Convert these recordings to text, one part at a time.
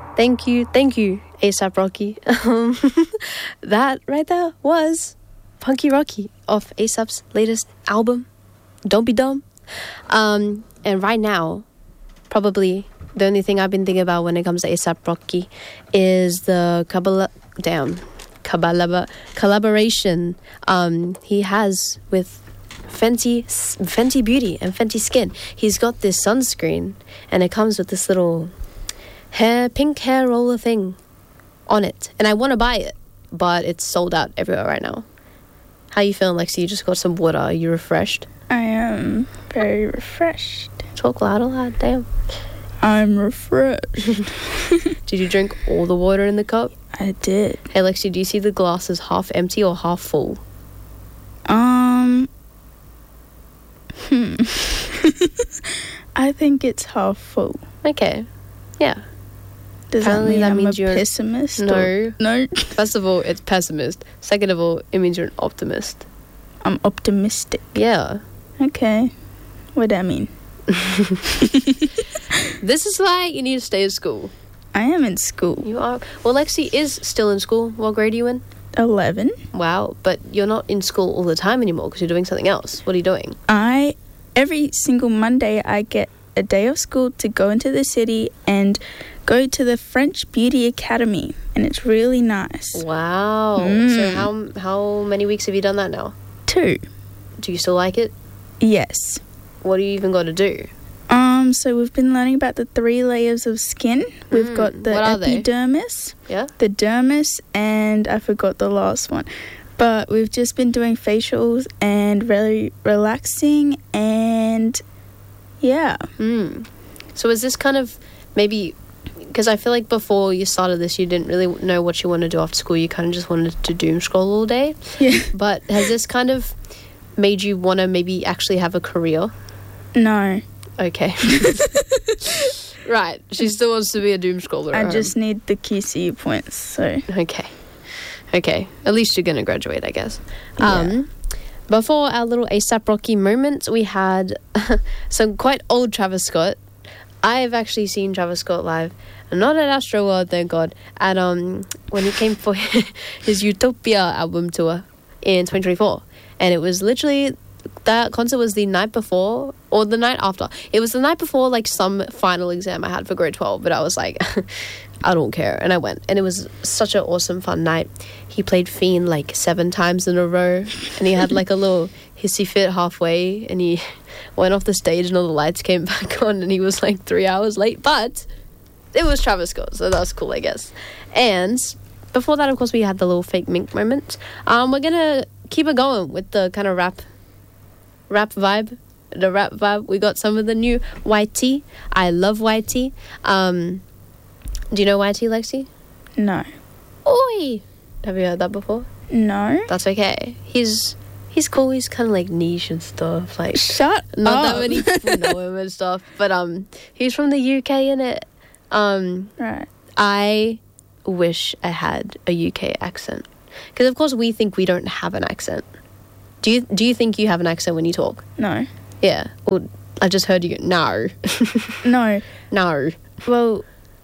Thank you, A$AP Rocky. That right there was Punky Rocky off A$AP's latest album, Don't Be Dumb. And right now, probably the only thing I've been thinking about when it comes to A$AP Rocky is the collaboration he has with Fenty Beauty and Fenty Skin. He's got this sunscreen and it comes with this little pink hair roller thing on it, and I want to buy it, but it's sold out everywhere right now. How you feeling, Lexi? You just got some water. Are you refreshed? I am very refreshed. Talk loud, damn. I'm refreshed. Did you drink all the water in the cup? I did. Hey Lexi, do you see the glass is half empty or half full? I think it's half full. Okay, yeah. Does Apparently that mean I'm you're a pessimist? No. No. First of all, it's pessimist. Second of all, it means you're an optimist. I'm optimistic. Yeah. Okay. What do that mean? This is why you need to stay in school. I am in school. You are. Well, Lexi is still in school. What grade are you in? 11. Wow, but you're not in school all the time anymore because you're doing something else. What are you doing? Every single Monday, I get a day of school to go into the city and go to the French Beauty Academy, and it's really nice. Wow. So how many weeks have you done that now? 2. Do you still like it? Yes. What do you even got to do? So we've been learning about the 3 layers of skin. We've got the epidermis, the dermis, and I forgot the last one. But we've just been doing facials and really relaxing, and yeah. So is this kind of maybe, because I feel like before you started this, you didn't really know what you wanted to do after school. You kind of just wanted to doom scroll all day. Yeah. But has this kind of made you want to maybe actually have a career? No. Okay. Right. She still wants to be a doom scroller. I just need the QCU points, so. Okay. At least you're going to graduate, I guess. Yeah. Before our little A$AP Rocky moment, we had some quite old Travis Scott. I've actually seen Travis Scott live, not at Astroworld, thank God, at when he came for his Utopia album tour in 2024, and it was literally, that concert was the night before or the night after. It was the night before like some final exam I had for grade 12, but I was like, I don't care, and I went, and it was such an awesome fun night. He played Fiend like 7 times in a row, and he had like a little hissy fit halfway, and he went off the stage and all the lights came back on, and he was like 3 hours late, but it was Travis Scott, so that was cool, I guess. And before that, of course, we had the little fake mink moment. We're gonna keep it going with the kind of rap vibe. The rap vibe. We got some of the new YT. I love YT. Do you know YT, Lexi? No. Oi! Have you heard that before? No. That's okay. He's cool. He's kind of like niche and stuff. Like, shut not up. that many people know him and stuff. But he's from the UK, innit? Right. I wish I had a UK accent, because of course we think we don't have an accent. Do you think you have an accent when you talk? No. Yeah. Well, I just heard you go, no. No. No. Well.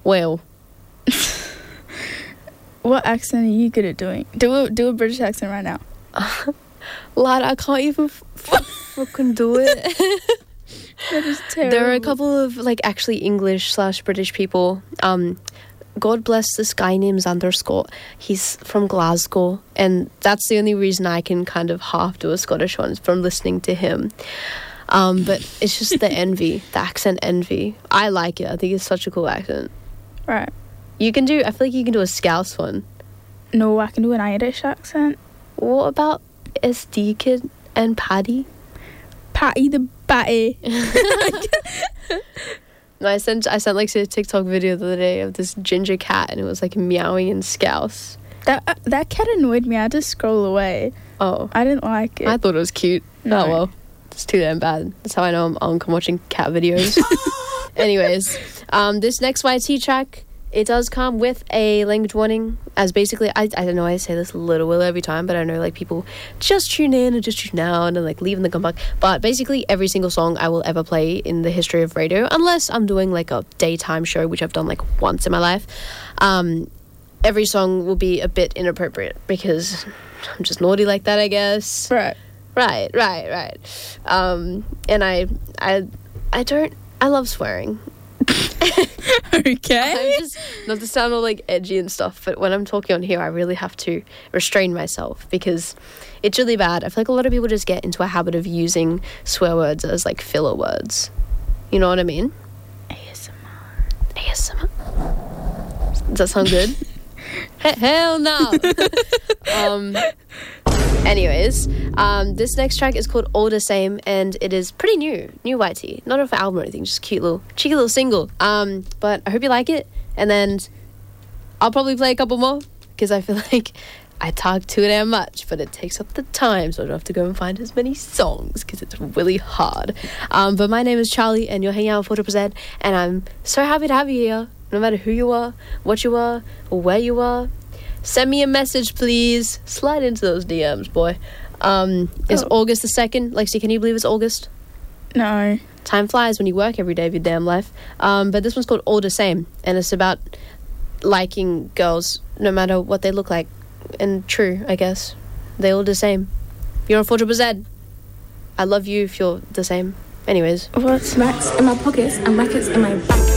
What accent are you good at doing? Do a British accent right now. Lad, I can't even fucking do it. That is terrible. There are a couple of like actually English/British people. God bless this guy named Xander Scott. He's from Glasgow, and that's the only reason I can kind of half do a Scottish one, is from listening to him. But it's just the envy, the accent envy. I like it. I think it's such a cool accent. Right. I feel like you can do a Scouse one. No, I can do an Irish accent. What about SD Kid and Paddy? Patty the Batty. No, I sent like a TikTok video the other day of this ginger cat, and it was like meowing in Scouse. That cat annoyed me. I had to scroll away. Oh. I didn't like it. I thought it was cute. No. Oh, well. It's too damn bad. That's how I know I'm watching cat videos. Anyways, this next YT track it does come with a language warning, as basically, I don't know, I say this a little every time, but I know like people just tune in and just tune out and like leave in the comeback. But basically every single song I will ever play in the history of radio, unless I'm doing like a daytime show, which I've done like once in my life, every song will be a bit inappropriate because I'm just naughty like that, I guess. Right. And I love swearing. Okay. I'm just, not to sound all like edgy and stuff, but when I'm talking on here, I really have to restrain myself because it's really bad. I feel like a lot of people just get into a habit of using swear words as like filler words. You know what I mean? ASMR. Does that sound good? Hell no. Anyways, this next track is called All the Same, and it is pretty new YT. Not off an album or anything, just cheeky little single. But I hope you like it, and then I'll probably play a couple more because I feel like I talk too damn much, but it takes up the time, so I don't have to go and find as many songs because it's really hard. But my name is Charlie, and you're hanging out with 4ZZZ, and I'm so happy to have you here, no matter who you are, what you are, or where you are. Send me a message, please. Slide into those DMs, boy. It's August the 2nd. Lexi, can you believe it's August? No. Time flies when you work every day of your damn life. But this one's called All the Same, and it's about liking girls no matter what they look like. And true, I guess. They all the same. You're on 4ZZZ. I love you if you're the same. Anyways. What's racks in my pockets and rackets in my back?